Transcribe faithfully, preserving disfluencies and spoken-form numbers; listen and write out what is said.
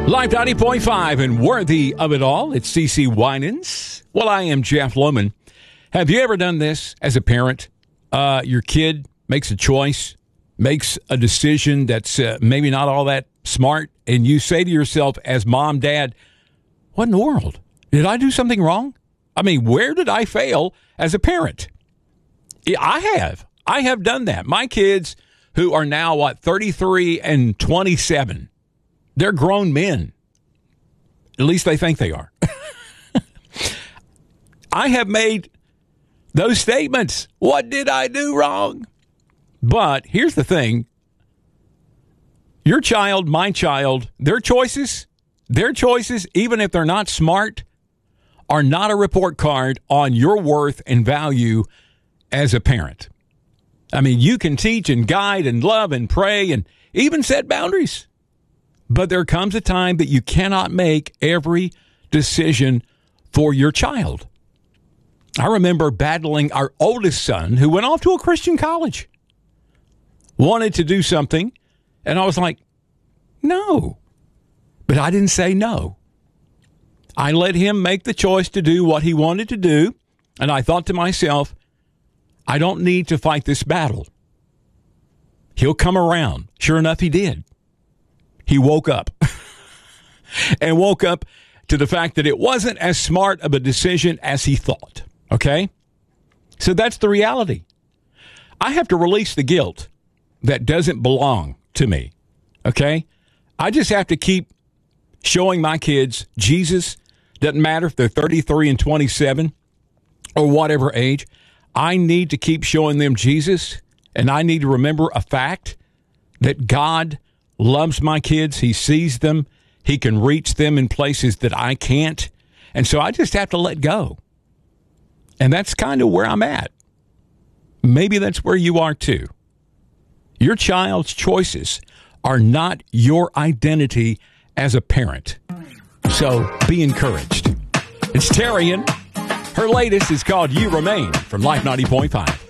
Live ninety point five and worthy of it all. It's C C Winans. Well, I am Jeff Lohman. Have you ever done this as a parent? Uh, your kid makes a choice, makes a decision that's uh, maybe not all that smart, and you say to yourself as mom, dad, what in the world? Did I do something wrong? I mean, where did I fail as a parent? I have. I have done that. My kids, who are now, what, thirty-three and twenty-seven, they're grown men. At least they think they are. I have made those statements. What did I do wrong? But here's the thing. Your child, my child, their choices, their choices, even if they're not smart, are not a report card on your worth and value as a parent. I mean, you can teach and guide and love and pray and even set boundaries. But there comes a time that you cannot make every decision for your child. I remember battling our oldest son who went off to a Christian college, wanted to do something, and I was like, no. But I didn't say no. I let him make the choice to do what he wanted to do, and I thought to myself, I don't need to fight this battle. He'll come around. Sure enough, he did. He woke up and woke up to the fact that it wasn't as smart of a decision as he thought. Okay? So that's the reality. I have to release the guilt that doesn't belong to me. Okay? I just have to keep showing my kids Jesus. Doesn't matter if they're thirty-three and twenty-seven or whatever age. I need to keep showing them Jesus, and I need to remember a fact that God loves my kids. He sees them. He can reach them in places that I can't. And so I just have to let go. And that's kind of where I'm at. Maybe that's where you are too. Your child's choices are not your identity as a parent. So be encouraged. It's Terrian. Her latest is called You Remain from Life ninety point five.